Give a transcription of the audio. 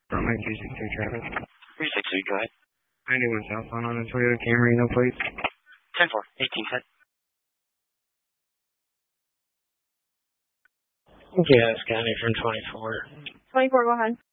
From my 363 traffic. 363, go ahead. 91 southbound on a Toyota Camry, no plates. 10-4, 1810. Okay, that's County from 24. 24, go ahead.